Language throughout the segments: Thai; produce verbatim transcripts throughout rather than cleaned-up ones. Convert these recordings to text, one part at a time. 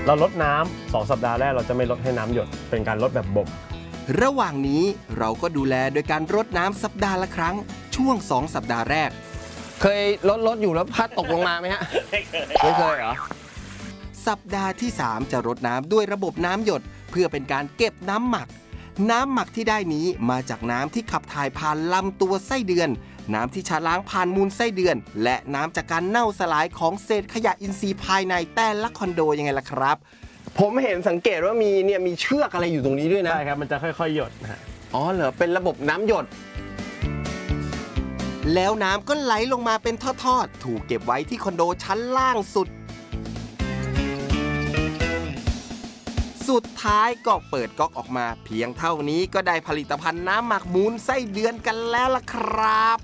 เราลดน้ำสองสัปดาห์แรกเราจะไม่ลดให้น้ำหยดเป็นการลดแบบบ่มระหว่างนี้เราก็ดูแลโดยการรดน้ำสัปดาห์ละครั้งช่วงสองสัปดาห์แรกเคยลดลดอยู่แล้วพัดตกลงมาไหมฮะไม่เคยไม่เคยเหรอสัปดาห์ที่สามจะรดน้ำด้วยระบบน้ำหยดเพื่อเป็นการเก็บน้ำหมักน้ำหมักที่ได้นี้มาจากน้ำที่ขับถ่ายผ่านลำตัวไส้เดือนน้ำที่ชะล้างผ่านมูลไส้เดือนและน้ำจากการเน่าสลายของเศษขยะอินทรีย์ภายในแต่ละคอนโดยังไงล่ะครับผมเห็นสังเกตว่ามีเนี่ยมีเชือกอะไรอยู่ตรงนี้ด้วยนะใช่ครับมันจะค่อยๆหยดนะฮะอ๋อเหรอเป็นระบบน้ำหยดแล้วน้ำก็ไหลลงมาเป็นทอดๆถูกเก็บไว้ที่คอนโดชั้นล่างสุดสุดท้ายก็เปิดก๊อกออกมาเพียงเท่านี้ก็ได้ผลิตภัณฑ์น้ำหมักมูลไส้เดือนกันแล้วล่ะครับ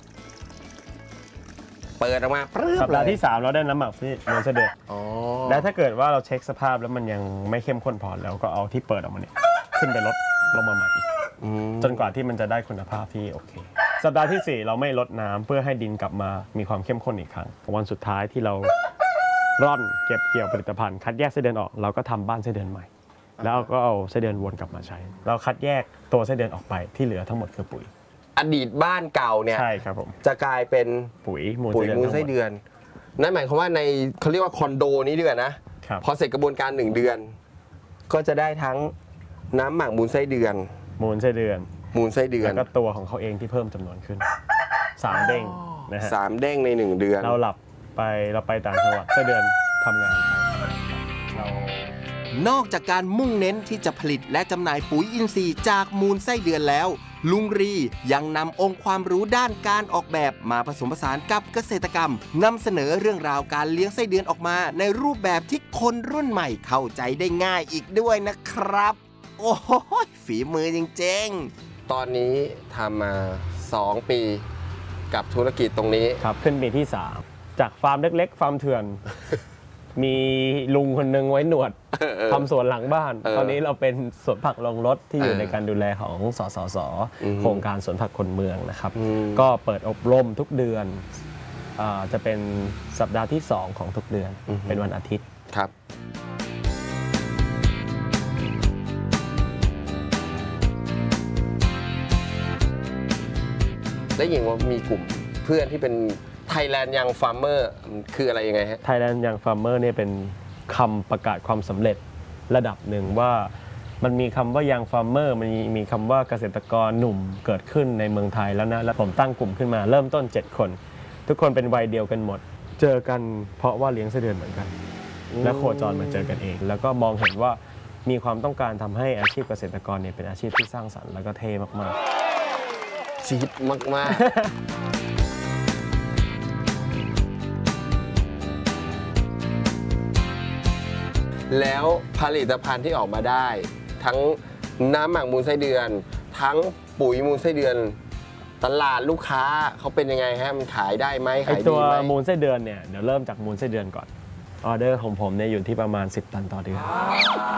เปิดออกมาสัปดาห์ที่สามเราได้น้ำหมักที่มูลไส้เดือนและถ้าเกิดว่าเราเช็คสภาพแล้วมันยังไม่เข้มข้นพอแล้วก็เอาที่เปิดออกมาเนี่ยขึ้นไปลดลงมาใหม่จนกว่าที่มันจะได้คุณภาพที่โอเคสัปดาห์ที่สี่เราไม่ลดน้ำเพื่อให้ดินกลับมามีความเข้มข้นอีกครั้งวันสุดท้ายที่เราร่อนเก็บเกี่ยวผลิตภัณฑ์คัดแยกไส้เดือนออกเราก็ทำบ้านไส้เดือนใหม่แล้วก็เอาไส้เดือนวนกลับมาใช้เราคัดแยกตัวไส้เดือนออกไปที่เหลือทั้งหมดคือปุ๋ยอดีตบ้านเก่าเนี่ยใช่ครับผมจะกลายเป็นปุ๋ยมูลปุ๋ยมูลไส้เดือนนั่นหมายความว่าในเขาเรียกว่าคอนโดนี้ดีกว่านะพอเสร็จกระบวนการหนึ่งเดือนก็จะได้ทั้งน้ำหมักมูลไส้เดือนมูลไส้เดือนมูลไส้เดือนแล้วก็ตัวของเขาเองที่เพิ่มจำนวนขึ้นสามเด้งนะฮะสามเด้งในหนึ่งเดือนเราหลับไปเราไปต่างจังหวัดไส้เดือนทำงานเรานอกจากการมุ่งเน้นที่จะผลิตและจำหน่ายปุ๋ยอินทรีย์จากมูลไส้เดือนแล้วลุงรียังนำองค์ความรู้ด้านการออกแบบมาผสมผสานกับเกษตรกรรมนำเสนอเรื่องราวการเลี้ยงไส้เดือนออกมาในรูปแบบที่คนรุ่นใหม่เข้าใจได้ง่ายอีกด้วยนะครับโอ้โหฝีมือจริงๆตอนนี้ทำมาสองปีกับธุรกิจตรงนี้ครับขึ้นปีที่สามจากฟาร์มเล็กๆฟาร์มเถื่อนมีลุงคนนึงไว้หนวดทำสวนหลังบ้านตอนนี้เราเป็นสวนผักลงรถที่อยู่ในการดูแลของสสสโครงการสวนผักคนเมืองนะครับก็เปิดอบรมทุกเดือนจะเป็นสัปดาห์ที่สองของทุกเดือนเป็นวันอาทิตย์ครับได้ยินว่ามีกลุ่มเพื่อนที่เป็น Thailand Young Farmer คืออะไรยังไงฮะ Thailand Young Farmer เนี่ยเป็นคำประกาศความสำเร็จระดับหนึ่งว่ามันมีคำว่า Young Farmer มันมีคำว่าเกษตรกรหนุ่มเกิดขึ้นในเมืองไทยแล้วนะแล้วผมตั้งกลุ่มขึ้นมาเริ่มต้นเจ็ดคนทุกคนเป็นวัยเดียวกันหมดเจอกันเพราะว่าเลี้ยงไส้เดือนเหมือนกันและโคจรมาเจอกันเองแล้วก็มองเห็นว่ามีความต้องการทำให้อาชีพเกษตรกรเนี่ยเป็นอาชีพที่สร้างสรรค์แล้วก็เท่มากๆชีวิตมากๆแล้วผลิตภัณฑ์ที่ออกมาได้ทั้งน้ำหมักมูลไส้เดือนทั้งปุ๋ยมูลไส้เดือนตลาดลูกค้าเขาเป็นยังไงฮะมันขายได้ไหมขายดีไหมตัวมูลไส้เดือนเนี่ยเดี๋ยวเริ่มจากมูลไส้เดือนก่อนออเดอร์ของผมเนี่ยอยู่ที่ประมาณสิบตันต่อเดือน